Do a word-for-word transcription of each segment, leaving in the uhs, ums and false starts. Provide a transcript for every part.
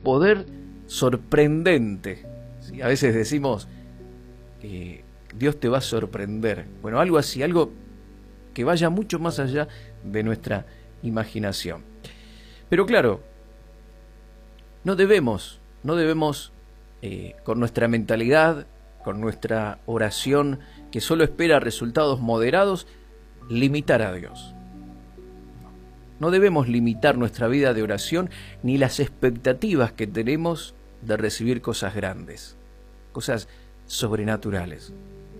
poder sorprendente. ¿Sí? A veces decimos que Dios te va a sorprender. Bueno, algo así, algo que vaya mucho más allá de nuestra imaginación. Pero claro, no debemos, no debemos eh, con nuestra mentalidad, con nuestra oración que solo espera resultados moderados, limitar a Dios. No debemos limitar nuestra vida de oración ni las expectativas que tenemos de recibir cosas grandes, cosas sobrenaturales.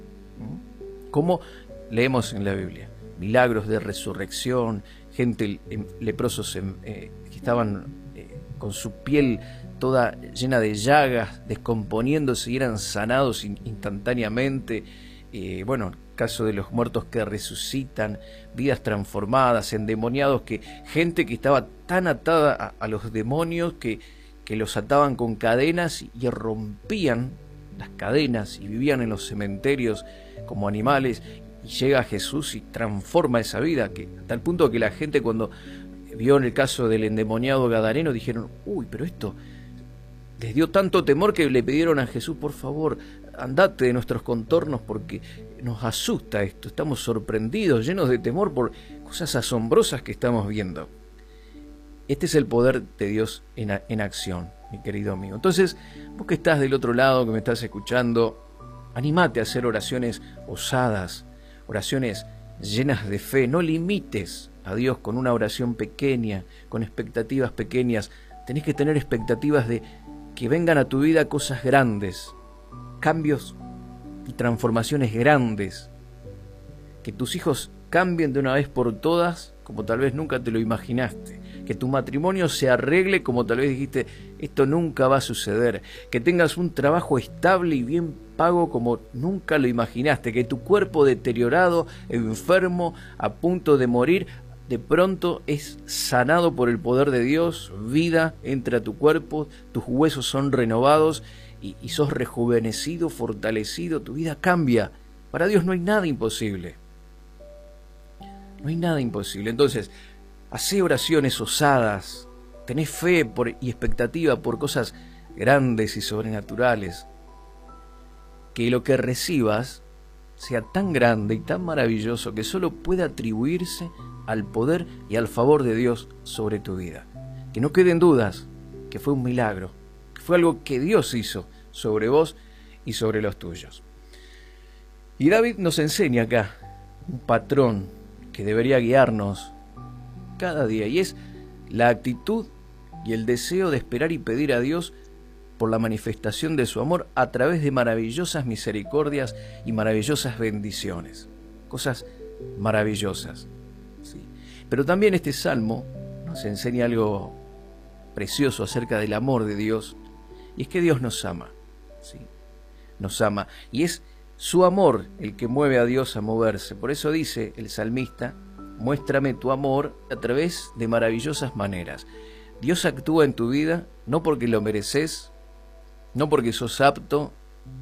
Como leemos en la Biblia, milagros de resurrección, gente, leprosos eh, que estaban eh, con su piel toda llena de llagas, descomponiéndose y eran sanados instantáneamente. Eh, bueno, caso de los muertos que resucitan, vidas transformadas, endemoniados, que gente que estaba tan atada a, a los demonios que, que los ataban con cadenas y, y rompían las cadenas y vivían en los cementerios como animales, y llega Jesús y transforma esa vida, que a tal punto que la gente, cuando vio en el caso del endemoniado gadareno, dijeron: uy, pero esto les dio tanto temor que le pidieron a Jesús: por favor, andate de nuestros contornos porque nos asusta esto, estamos sorprendidos, llenos de temor por cosas asombrosas que estamos viendo. Este es el poder de Dios en, en acción, mi querido amigo. Entonces, vos que estás del otro lado, que me estás escuchando, animate a hacer oraciones osadas, oraciones llenas de fe. No limites a Dios con una oración pequeña, con expectativas pequeñas. Tenés que tener expectativas de que vengan a tu vida cosas grandes, cambios y transformaciones grandes, que tus hijos cambien de una vez por todas como tal vez nunca te lo imaginaste, que tu matrimonio se arregle como tal vez dijiste: esto nunca va a suceder, que tengas un trabajo estable y bien pago como nunca lo imaginaste, que tu cuerpo deteriorado, enfermo, a punto de morir, de pronto es sanado por el poder de Dios, vida entra a tu cuerpo, tus huesos son renovados y, y sos rejuvenecido, fortalecido, tu vida cambia. Para Dios no hay nada imposible. No hay nada imposible. Entonces, hacé oraciones osadas, tenés fe por, y expectativa por cosas grandes y sobrenaturales. Que lo que recibas sea tan grande y tan maravilloso que solo pueda atribuirse al poder y al favor de Dios sobre tu vida. Que no queden dudas que fue un milagro, que fue algo que Dios hizo sobre vos y sobre los tuyos. Y David nos enseña acá un patrón que debería guiarnos cada día, y es la actitud y el deseo de esperar y pedir a Dios por la manifestación de su amor a través de maravillosas misericordias y maravillosas bendiciones, cosas maravillosas, ¿sí? Pero también este salmo nos enseña algo precioso acerca del amor de Dios, y es que Dios nos ama, ¿sí? Nos ama, y es su amor el que mueve a Dios a moverse. Por eso dice el salmista: muéstrame tu amor a través de maravillosas maneras. Dios actúa en tu vida no porque lo mereces, no porque sos apto,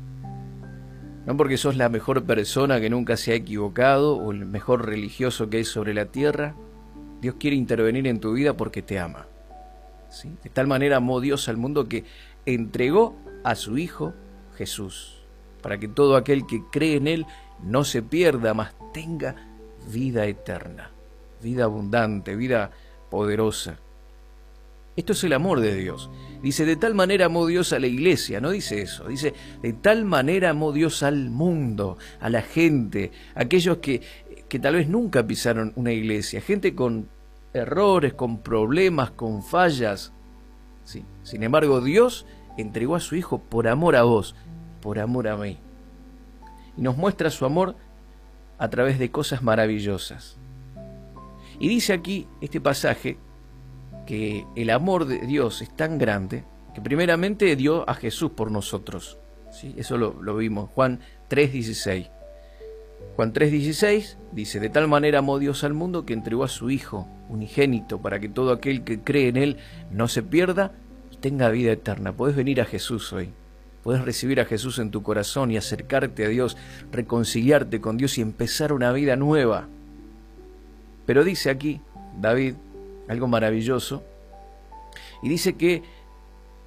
no porque sos la mejor persona que nunca se ha equivocado o el mejor religioso que hay sobre la tierra. Dios quiere intervenir en tu vida porque te ama, ¿sí? De tal manera amó Dios al mundo que entregó a su Hijo Jesús, para que todo aquel que cree en Él no se pierda, mas tenga vida eterna, vida abundante, vida poderosa. Esto es el amor de Dios. Dice: de tal manera amó Dios a la iglesia. No dice eso, dice: de tal manera amó Dios al mundo, a la gente, aquellos que, que tal vez nunca pisaron una iglesia, gente con errores, con problemas, con fallas. Sí. Sin embargo, Dios entregó a su Hijo por amor a vos, por amor a mí, y nos muestra su amor a través de cosas maravillosas. Y dice aquí este pasaje que el amor de Dios es tan grande que primeramente dio a Jesús por nosotros, ¿sí? Eso lo, lo vimos, Juan tres dieciséis. Juan tres dieciséis dice: de tal manera amó Dios al mundo que entregó a su Hijo unigénito para que todo aquel que cree en Él no se pierda y tenga vida eterna. Podés venir a Jesús hoy. Puedes recibir a Jesús en tu corazón y acercarte a Dios, reconciliarte con Dios y empezar una vida nueva. Pero dice aquí David algo maravilloso, y dice que